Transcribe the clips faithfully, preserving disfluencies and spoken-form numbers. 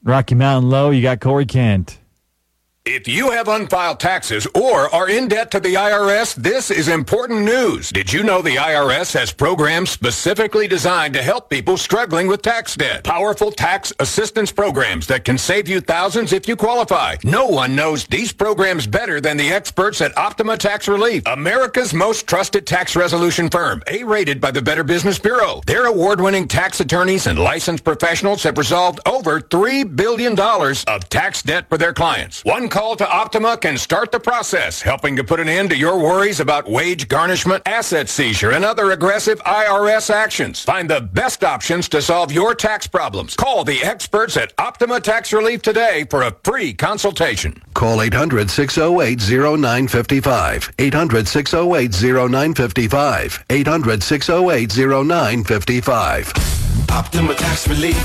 Rocky Mountain Low, you got Corey Kent. If you have unfiled taxes or are in debt to the I R S, this is important news. Did you know the I R S has programs specifically designed to help people struggling with tax debt? Powerful tax assistance programs that can save you thousands if you qualify. No one knows these programs better than the experts at Optima Tax Relief, America's most trusted tax resolution firm, A-rated by the Better Business Bureau. Their award-winning tax attorneys and licensed professionals have resolved over three billion dollars of tax debt for their clients. One call to Optima can start the process, helping to put an end to your worries about wage garnishment, asset seizure, and other aggressive I R S actions. Find the best options to solve your tax problems. Call the experts at Optima Tax Relief today for a free consultation. Call eight hundred, six oh eight, oh nine five five. eight hundred, six oh eight, oh nine five five. eight hundred, six oh eight, oh nine five five. Optima Tax Relief.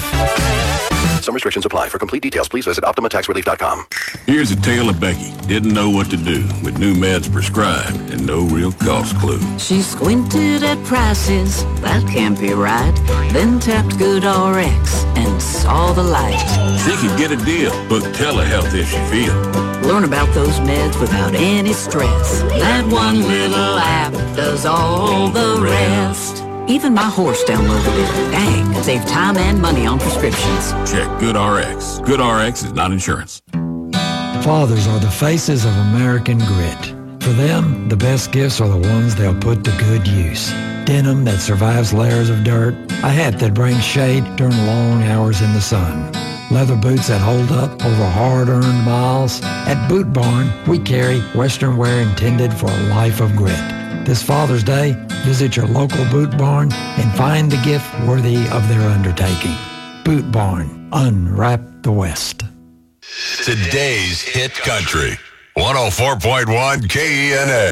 Some restrictions apply. For complete details, please visit Optima Tax Relief dot com. Here's a tale of Becky. Didn't know what to do with new meds prescribed and no real cost clue. She squinted at prices, that can't be right. Then tapped GoodRx and saw the light. She could get a deal, book telehealth if she feels. Learn about those meds without any stress. That one little app does all the rest. Even my horse downloaded it. Dang, save time and money on prescriptions. Check GoodRx. GoodRx is not insurance. Fathers are the faces of American grit. For them, the best gifts are the ones they'll put to good use. Denim that survives layers of dirt, a hat that brings shade during long hours in the sun, leather boots that hold up over hard-earned miles. At Boot Barn, we carry Western wear intended for a life of grit. This Father's Day, visit your local Boot Barn and find the gift worthy of their undertaking. Boot Barn, unwrap the West. Today's hit country. one oh four point one K E N A.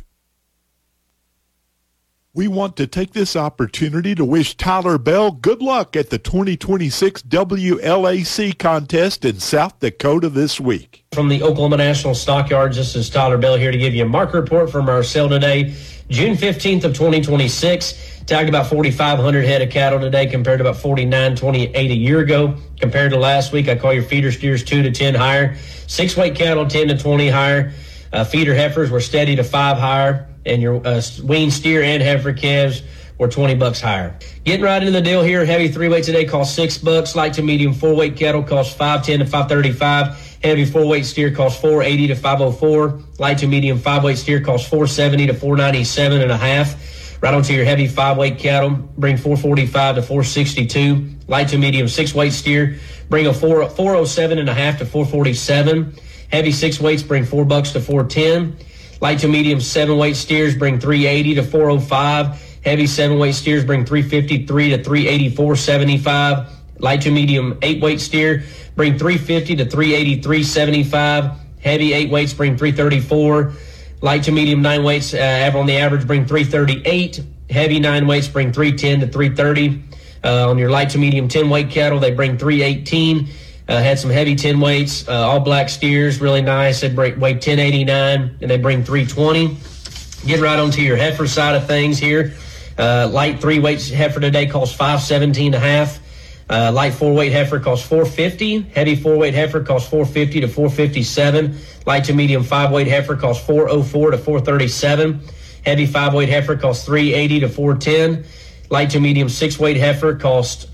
We want to take this opportunity to wish Tyler Bell good luck at the twenty twenty-six W L A C contest in South Dakota this week. From the Oklahoma National Stockyards, this is Tyler Bell here to give you a market report from our sale today, June fifteenth of twenty twenty-six. Tagged about forty-five hundred head of cattle today compared to about forty-nine twenty-eight a year ago. Compared to last week, I call your feeder steers two to ten higher. Six-weight cattle ten to twenty higher. Uh, feeder heifers were steady to five higher. And your uh, wean steer and heifer calves were twenty bucks higher. Getting right into the deal here, heavy three-weight today costs six bucks. Light to medium four-weight cattle costs five ten to five thirty-five. Heavy four-weight steer costs four eighty to five oh four. Light to medium five-weight steer costs four seventy to four ninety-seven and a half. Right onto your heavy five-weight cattle, bring four forty-five to four sixty-two. Light to medium six-weight steer, bring a four four oh seven and a half to four forty-seven. Heavy six weights bring four bucks to four ten. Light to medium seven-weight steers bring three eighty to four oh five. Heavy seven-weight steers bring three fifty-three to three eighty-four seventy-five. Light to medium eight-weight steer bring three fifty to three eighty-three seventy-five. Heavy eight weights bring three thirty-four. Light to medium nine weights uh, on the average bring three thirty-eight. Heavy nine weights bring three ten to three thirty. Uh, on your light to medium ten-weight cattle, they bring three eighteen. Uh, had some heavy ten weights, uh, all black steers, really nice. They break, weigh ten eighty-nine, and they bring three twenty. Get right onto your heifer side of things here. Uh, light three weights heifer today costs five seventeen and a half. Uh, light four weight heifer costs four fifty. Heavy four weight heifer costs four fifty to four fifty-seven. Light to medium five weight heifer costs four oh four to four thirty-seven. Heavy five weight heifer costs three eighty to four ten. Light to medium six weight heifer costs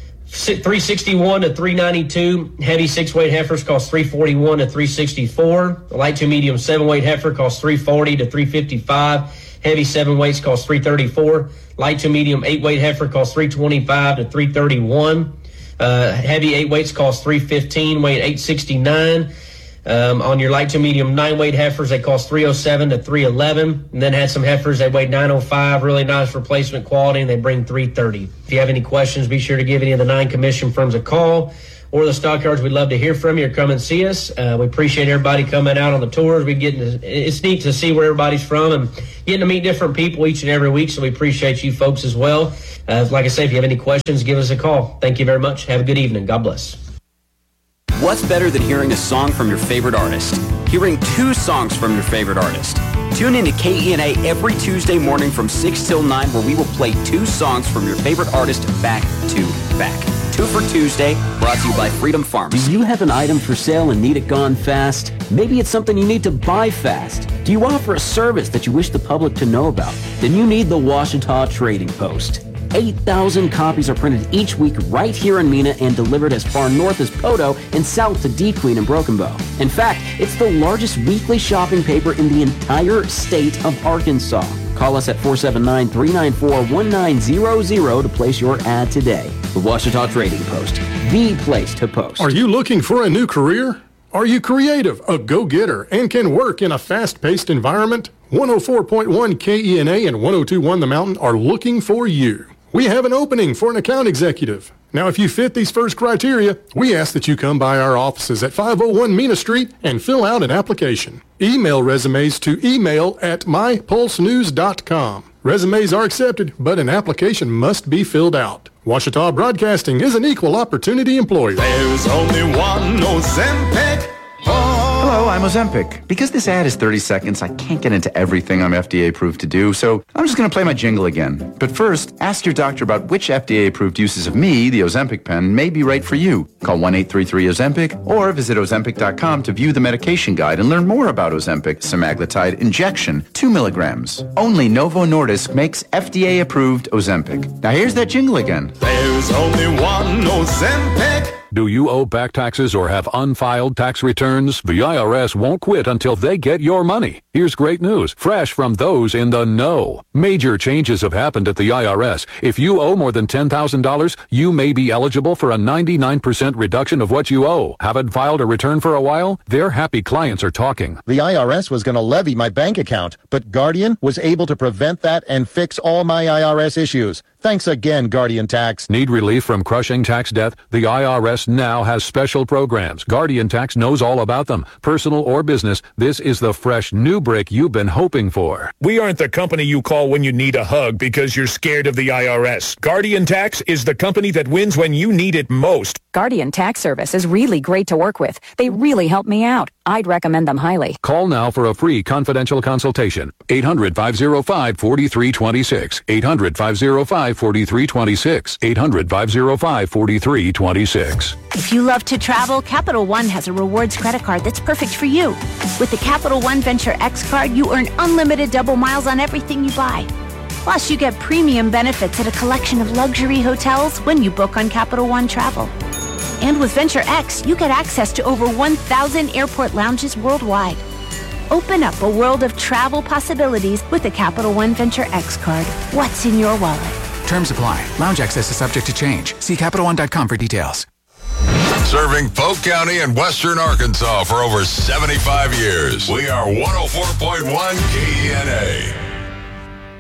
three sixty-one to three ninety-two. Heavy six-weight heifers cost three forty-one to three sixty-four. Light to medium seven-weight heifer costs three forty to three fifty-five. Heavy seven weights cost three thirty-four. Light to medium eight-weight heifer costs three twenty-five to three thirty-one. Uh, heavy eight weights cost three fifteen, weight eight sixty-nine. Um, on your light to medium nine-weight heifers, they cost three oh seven to three eleven. And then had some heifers that weighed nine oh five, really nice replacement quality, and they bring three thirty. If you have any questions, be sure to give any of the nine commission firms a call or the stockyards. We'd love to hear from you or come and see us. Uh, we appreciate everybody coming out on the tours. We get to, it's neat to see where everybody's from and getting to meet different people each and every week, so we appreciate you folks as well. Uh, like I say, if you have any questions, give us a call. Thank you very much. Have a good evening. God bless. What's better than hearing a song from your favorite artist? Hearing two songs from your favorite artist. Tune in to K E N A every Tuesday morning from six till nine, where we will play two songs from your favorite artist back to back. Two for Tuesday, brought to you by Freedom Farms. Do you have an item for sale and need it gone fast? Maybe it's something you need to buy fast. Do you offer a service that you wish the public to know about? Then you need the Ouachita Trading Post. eight thousand copies are printed each week right here in Mena and delivered as far north as Poto and south to D. Queen and Broken Bow. In fact, it's the largest weekly shopping paper in the entire state of Arkansas. Call us at four seven nine, three nine four, one nine zero zero to place your ad today. The Ouachita Trading Post, the place to post. Are you looking for a new career? Are you creative, a go-getter, and can work in a fast-paced environment? one oh four point one K E N A and one oh two point one The Mountain are looking for you. We have an opening for an account executive. Now, if you fit these first criteria, we ask that you come by our offices at five oh one Mena Street and fill out an application. Email resumes to email at my pulse news dot com. Resumes are accepted, but an application must be filled out. Ouachita Broadcasting is an equal opportunity employer. There's only one Ozempic. Hello, I'm Ozempic. Because this ad is thirty seconds, I can't get into everything I'm F D A approved to do, so I'm just going to play my jingle again. But first, ask your doctor about which F D A approved uses of me, the Ozempic pen, may be right for you. Call one eight three three Ozempic or visit Ozempic dot com to view the medication guide and learn more about Ozempic semaglutide injection, two milligrams. Only Novo Nordisk makes F D A approved Ozempic. Now here's that jingle again. There's only one Ozempic. Do you owe back taxes or have unfiled tax returns? The I R S won't quit until they get your money. Here's great news, fresh from those in the know. Major changes have happened at the I R S. If you owe more than ten thousand dollars, you may be eligible for a ninety-nine percent reduction of what you owe. Haven't filed a return for a while? Their happy clients are talking. The I R S was going to levy my bank account, but Guardian was able to prevent that and fix all my I R S issues. Thanks again, Guardian Tax. Need relief from crushing tax debt? The I R S now has special programs. Guardian Tax knows all about them. Personal or business, this is the fresh new break you've been hoping for. We aren't the company you call when you need a hug because you're scared of the I R S. Guardian Tax is the company that wins when you need it most. Guardian Tax Service is really great to work with. They really help me out. I'd recommend them highly. Call now for a free confidential consultation. eight hundred, five oh five, four three two six. eight hundred, five oh five, four three two six. eight hundred, five oh five, four three two six. If you love to travel, Capital One has a rewards credit card that's perfect for you. With the Capital One Venture X card, you earn unlimited double miles on everything you buy. Plus, you get premium benefits at a collection of luxury hotels when you book on Capital One Travel. And with Venture X, you get access to over one thousand airport lounges worldwide. Open up a world of travel possibilities with the Capital One Venture X card. What's in your wallet? Terms apply. Lounge access is subject to change. See Capital One dot com for details. Serving Polk County and western Arkansas for over seventy-five years. We are one oh four point one K E N A.